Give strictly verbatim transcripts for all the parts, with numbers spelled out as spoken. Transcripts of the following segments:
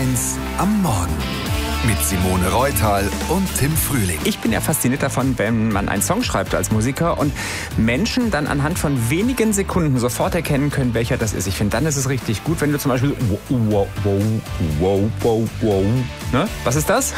eins am Morgen. Mit Simone Reutal und Tim Frühling. Ich bin ja fasziniert davon, wenn man einen Song schreibt als Musiker und Menschen dann anhand von wenigen Sekunden sofort erkennen können, welcher das ist. Ich finde, dann ist es richtig gut, wenn du zum Beispiel wow, wow, wow, wow, wow, ne? Was ist das?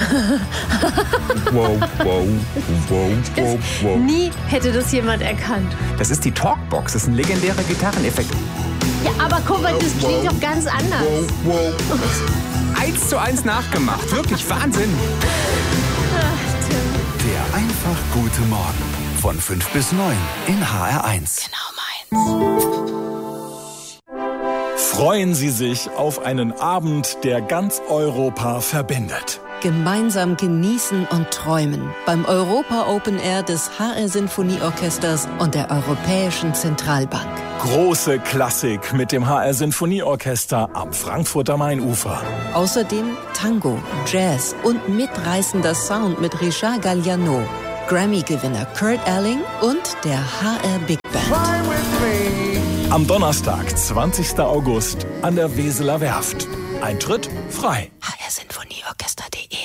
wow, wow, wow, wow, wow. Nie hätte das jemand erkannt. Das ist die Talkbox, das ist ein legendärer Gitarreneffekt. Ja, aber guck mal, das klingt doch ganz anders. Wow, wow. Eins zu eins nachgemacht. Wirklich Wahnsinn. Ach, Tim. Der einfach gute Morgen. Von fünf bis neun in H R eins. Genau meins. Freuen Sie sich auf einen Abend, der ganz Europa verbindet. Gemeinsam genießen und träumen beim Europa Open Air des H R Sinfonieorchesters und der Europäischen Zentralbank. Große Klassik mit dem H R Sinfonieorchester am Frankfurter Mainufer. Außerdem Tango, Jazz und mitreißender Sound mit Richard Galliano, Grammy-Gewinner Kurt Elling und der H R Big Band. Am Donnerstag, zwanzigsten August, an der Weseler Werft. Eintritt frei. H R Sinfonieorchester punkt de.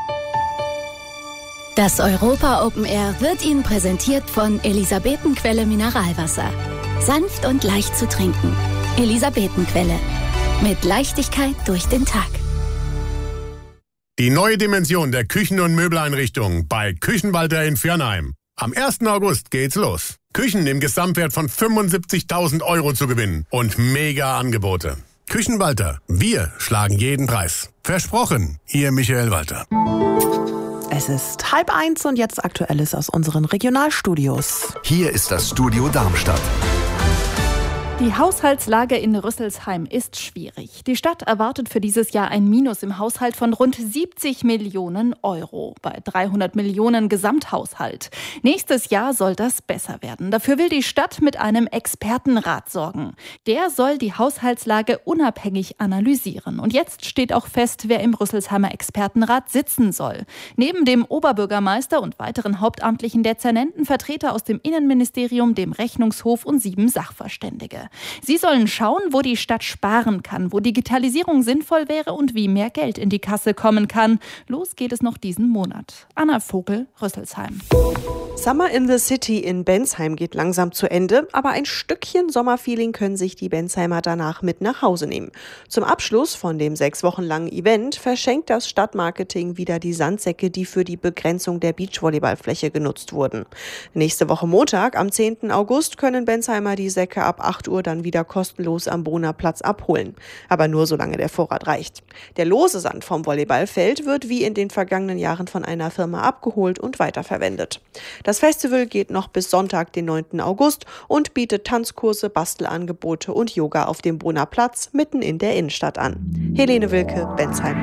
Das Europa Open Air wird Ihnen präsentiert von Elisabetenquelle Mineralwasser. Sanft und leicht zu trinken. Elisabetenquelle. Mit Leichtigkeit durch den Tag. Die neue Dimension der Küchen- und Möbeleinrichtungen bei Küchenwalter in Viernheim. Am ersten August geht's los. Küchen im Gesamtwert von fünfundsiebzigtausend Euro zu gewinnen und mega Angebote. Küchenwalter, wir schlagen jeden Preis. Versprochen, Ihr Michael Walter. Es ist halb eins und jetzt Aktuelles aus unseren Regionalstudios. Hier ist das Studio Darmstadt. Die Haushaltslage in Rüsselsheim ist schwierig. Die Stadt erwartet für dieses Jahr ein Minus im Haushalt von rund siebzig Millionen Euro bei dreihundert Millionen Gesamthaushalt. Nächstes Jahr soll das besser werden. Dafür will die Stadt mit einem Expertenrat sorgen. Der soll die Haushaltslage unabhängig analysieren. Und jetzt steht auch fest, wer im Rüsselsheimer Expertenrat sitzen soll. Neben dem Oberbürgermeister und weiteren hauptamtlichen Dezernenten Vertreter aus dem Innenministerium, dem Rechnungshof und sieben Sachverständige. Sie sollen schauen, wo die Stadt sparen kann, wo Digitalisierung sinnvoll wäre und wie mehr Geld in die Kasse kommen kann. Los geht es noch diesen Monat. Anna Vogel, Rüsselsheim. Summer in the City in Bensheim geht langsam zu Ende, aber ein Stückchen Sommerfeeling können sich die Bensheimer danach mit nach Hause nehmen. Zum Abschluss von dem sechs Wochen langen Event verschenkt das Stadtmarketing wieder die Sandsäcke, die für die Begrenzung der Beachvolleyballfläche genutzt wurden. Nächste Woche Montag, am zehnten August, können Bensheimer die Säcke ab acht Uhr dann wieder kostenlos am Bohner Platz abholen. Aber nur solange der Vorrat reicht. Der lose Sand vom Volleyballfeld wird wie in den vergangenen Jahren von einer Firma abgeholt und weiterverwendet. Das Festival geht noch bis Sonntag, den neunten August und bietet Tanzkurse, Bastelangebote und Yoga auf dem Bohner Platz mitten in der Innenstadt an. Helene Wilke, Bensheim.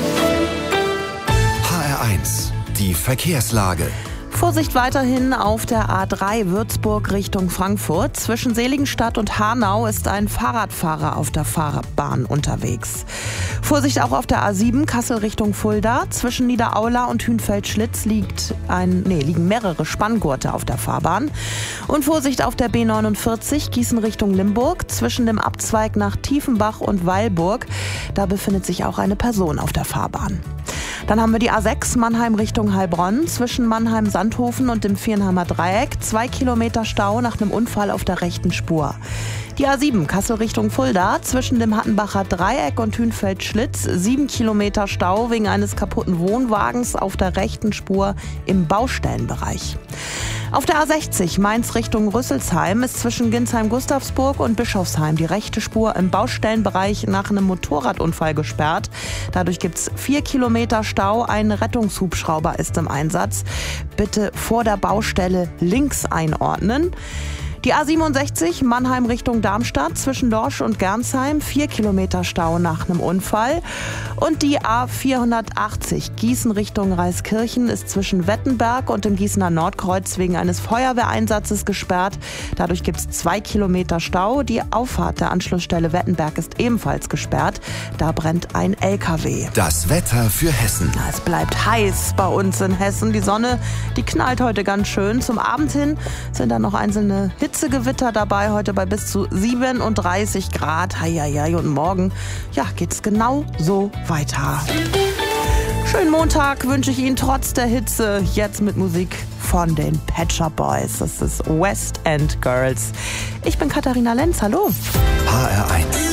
H R eins, die Verkehrslage. Vorsicht weiterhin auf der A drei Würzburg Richtung Frankfurt. Zwischen Seligenstadt und Hanau ist ein Fahrradfahrer auf der Fahrbahn unterwegs. Vorsicht auch auf der A sieben Kassel Richtung Fulda. Zwischen Niederaula und Hünfeld-Schlitz liegt ein, nee, liegen mehrere Spanngurte auf der Fahrbahn. Und Vorsicht auf der B neunundvierzig Gießen Richtung Limburg. Zwischen dem Abzweig nach Tiefenbach und Weilburg. Da befindet sich auch eine Person auf der Fahrbahn. Dann haben wir die A sechs Mannheim Richtung Heilbronn. Zwischen Mannheim-Sandhofen und dem Viernheimer Dreieck. Zwei Kilometer Stau nach einem Unfall auf der rechten Spur. Die A sieben Kassel Richtung Fulda. Zwischen dem Hattenbacher Dreieck und Hünfeld-Schlitz. Sieben Kilometer Stau wegen eines kaputten Wohnwagens auf der rechten Spur im Baustellenbereich. Auf der A sechzig Mainz Richtung Rüsselsheim ist zwischen Ginsheim-Gustavsburg und Bischofsheim die rechte Spur im Baustellenbereich nach einem Motorradunfall gesperrt. Dadurch gibt es vier Kilometer Stau. Ein Rettungshubschrauber ist im Einsatz. Bitte vor der Baustelle links einordnen. Die A siebenundsechzig Mannheim Richtung Darmstadt zwischen Dorsch und Gernsheim, vier Kilometer Stau nach einem Unfall. Und die A vierhundertachtzig Gießen Richtung Reiskirchen ist zwischen Wettenberg und dem Gießener Nordkreuz wegen eines Feuerwehreinsatzes gesperrt. Dadurch gibt es zwei Kilometer Stau. Die Auffahrt der Anschlussstelle Wettenberg ist ebenfalls gesperrt. Da brennt ein L K W. Das Wetter für Hessen. Es bleibt heiß bei uns in Hessen. Die Sonne, die knallt heute ganz schön. Zum Abend hin sind da noch einzelne Hitze Hitzegewitter dabei, heute bei bis zu siebenunddreißig Grad. Heieiei, und morgen, ja, geht's genau so weiter. Schönen Montag wünsche ich Ihnen trotz der Hitze. Jetzt mit Musik von den Pet Shop Boys. Das ist West End Girls. Ich bin Katharina Lenz. Hallo. H R eins